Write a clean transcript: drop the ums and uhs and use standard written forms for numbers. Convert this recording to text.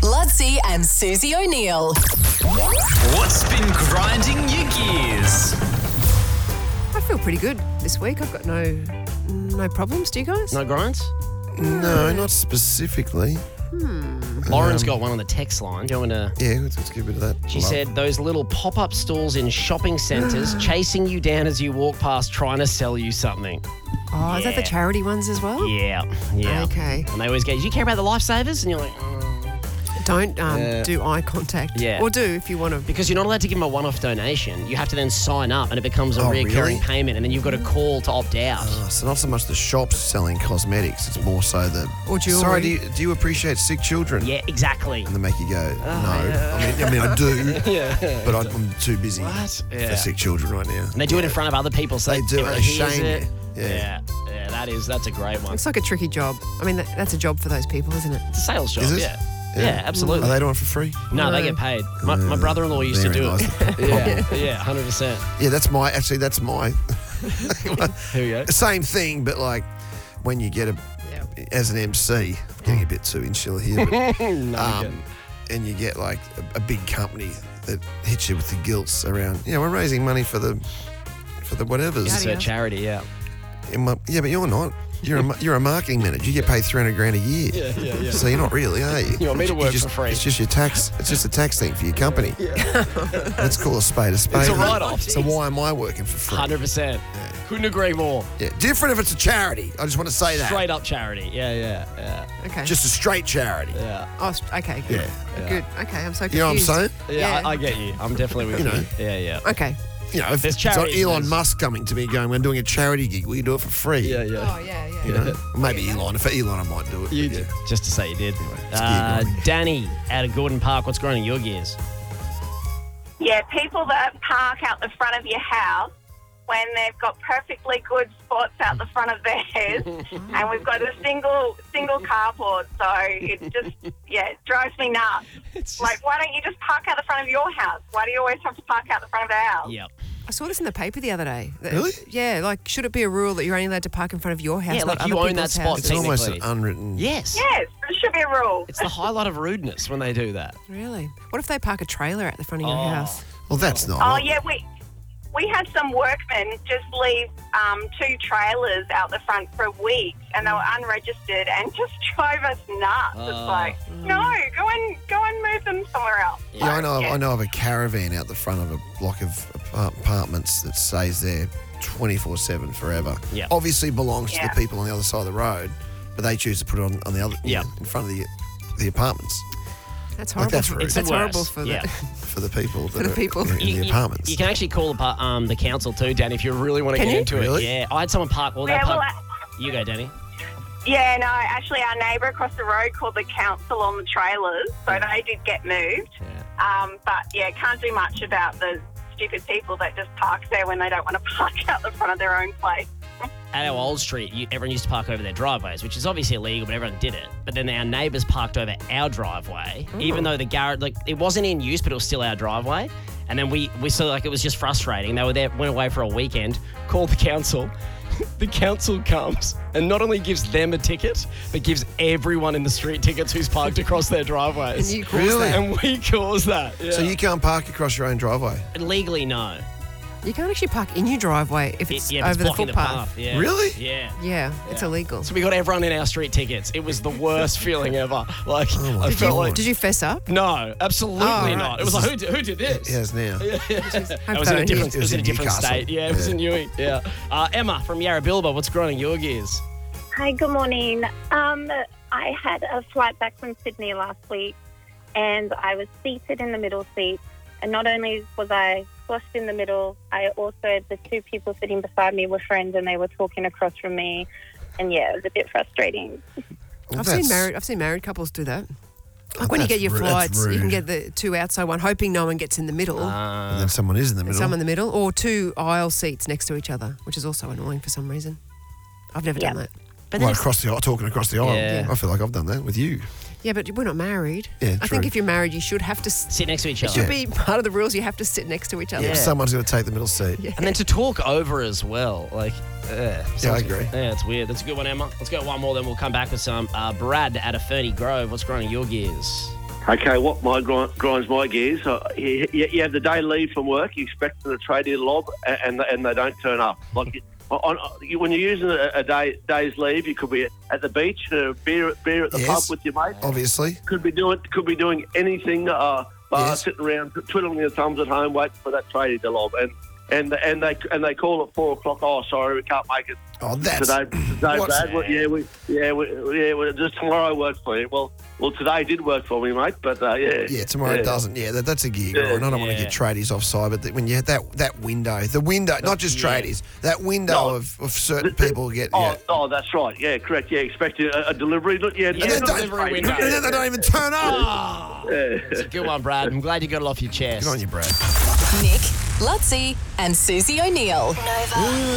Ludsey and Susie O'Neill. What's been grinding your gears? I feel pretty good this week. I've got no problems. Do you guys? No grinds? No, not specifically. Lauren's got one on the text line. Do you want me to... Yeah, let's give a bit of that. She love. said those little pop-up stalls in shopping centres chasing you down as you walk past trying to sell you something. Oh, is that the Yeah. charity ones as well? Yeah. Okay. And they always go, do you care about the lifesavers? And you're like, Don't do eye contact. Yeah. Or do if you want to. because you're not allowed to give them a one-off donation. You have to then sign up and it becomes a Oh, reoccurring really? payment and then you've got to call to opt out. So not so much the shops selling cosmetics, it's more so the... Or jewellery. Sorry, do you appreciate sick children? Yeah, exactly. And they make you go, no. I mean, I do, but I'm too busy What? for Yeah. sick children right now. And they do it in front of other people. So They do it. everyone They hears shame it. you. Yeah. Yeah, that's a great one. It's like a tricky job. I mean, that's a job for those people, isn't it? It's a sales job, Is it? yeah. Yeah, absolutely. Are they doing it for free? No, they get paid. My brother-in-law used to do Therein it. lies the problem. Yeah, 100%. Yeah, that's my... Here we go. Same thing, but like when you get as an MC, I'm getting a bit too insular here, but, and you get like a big company that hits you with the guilts around, we're raising money for the whatevers. It's a charity, yeah. Yeah, but you're not. You're a marketing manager. You get paid $300,000 a year. Yeah. So you're not really, are you? You want me to work for free? It's just your tax. It's just a tax thing for your company. Let's call a spade a spade. It's a write-off. So why am I working for free? 100%. Couldn't agree more. Yeah. Different if it's a charity. I just want to say that. Straight up charity. Yeah. Okay. Just a straight charity. Yeah. Oh, okay. Good. Yeah. Good. Okay, I'm so confused. You know what I'm saying? Yeah, Yeah. I get you. I'm definitely with You you. know. Yeah. Okay. If There's it's not charities, Elon there's- Musk coming to me going, we're doing a charity gig, will you do it for free? Oh, yeah. You know? Maybe Elon. For Elon, I might do it. You but did. Just to say you did. it's gear grinding. Danny out of Gordon Park, what's growing in your gears? Yeah, people that park out the front of your house when they've got perfectly good spots out the front of theirs, and we've got a single carport, so it just it drives me nuts. Like, why don't you just park out the front of your house? Why do you always have to park out the front of the house? Yep. I saw this in the paper the other day. Really? Yeah, like, should it be a rule that you're only allowed to park in front of your house, Yeah, not like you other own that people's spot. houses? It's almost an technically. unwritten... Yes. Yes, it should be a rule. It's the highlight of rudeness when they do that. Really? What if they park a trailer at the front of your Oh. house? Well, that's not... Oh, yeah, we had some workmen just leave 2 trailers out the front for a week, and they were unregistered and just drove us nuts. It's like, no, go and move them somewhere else. Yeah, I know of a caravan out the front of a block of apartments that stays there 24/7 forever. Yeah. Obviously belongs to Yeah. the people on the other side of the road, but they choose to put it on the other, Yeah. in front of the apartments That's horrible. that's rude. It's the That's horrible worst. for Yeah. for the people that the are people. in the apartments. You can actually call the council too, Danny, if you really want to Can get you? into Really? it. Yeah. I had someone park. Well, Yeah, park. well, You go, Danny. Yeah, no, actually our neighbour across the road called the council on the trailers, so they did get moved. But, yeah, can't do much about the stupid people that just park there when they don't want to park out the front of their own place. At our old street, everyone used to park over their driveways, which is obviously illegal, but everyone did it. But then our neighbours parked over our driveway, even though the garage, it wasn't in use, but it was still our driveway. And then we saw it was just frustrating. They were there, went away for a weekend, called the council. The council comes and not only gives them a ticket, but gives everyone in the street tickets who's parked across their driveways. And you cause Really? that. And we cause that. Yeah. So you can't park across your own driveway? Legally, no. You can't actually park in your driveway if it's If over it's the blocking footpath. path. Yeah. Really? Yeah. Yeah, it's illegal. So we got everyone in our street tickets. It was the worst feeling ever. Like, I Did felt you, like... did you fess up? No, absolutely right. not. It was like, who did this? It has now. It was in a different, It was in different Newcastle. state. Yeah, it was in Newey. Yeah. Emma from Yarrabilba, what's growing your gears? Hi, good morning. I had a flight back from Sydney last week, and I was seated in the middle seat. And not only was I squashed in the middle, the 2 people sitting beside me were friends, and they were talking across from me. And yeah, it was a bit frustrating. Well, I've that's- seen married couples do that. Like when you that's get your rude. That's flights, you can rude. get the 2 outside one, hoping no one gets in the middle. And then someone is in the middle. Some in the middle, or 2 aisle seats next to each other, which is also annoying for some reason. I've never done that. But Well, there's- across the aisle, talking across the aisle. Yeah. I feel like I've done that with you. Yeah, but we're not married. Yeah, I true. think if you're married, you should have to. sit next to each It other. should be part of the rules. You have to sit next to each other. Yeah. Someone's going to take the middle seat. Yeah. And then to talk over as well. Like, I agree. Yeah, it's weird. That's a good one, Emma. Let's go one more, then we'll come back with some. Brad out of Ferny Grove, what's growing your gears? Okay, what grinds my gears, you have the day leave from work, you expect the tradie to lob, and they don't turn up. Like when you're using a day's leave, you could be at the beach, beer at the pub with your mate. Obviously. Could be doing anything, sitting around twiddling your thumbs at home, waiting for that tradie to lob. And they call at 4 o'clock. Oh, sorry, we can't make it. Oh, that's today, Brad. Well, just tomorrow works for you. Well, today did work for me, mate. But yeah, tomorrow doesn't. Yeah, that's a gig. Right? I don't want to get tradies offside, but when you have that window, not just tradies, that window of certain people get. Oh, that's right. Yeah, correct. Yeah, expecting a delivery. And then they don't even turn up. It's a good one, Brad. I'm glad you got it off your chest. Good on you, Brad. Nick, Lutzi, and Susie O'Neill. Nova.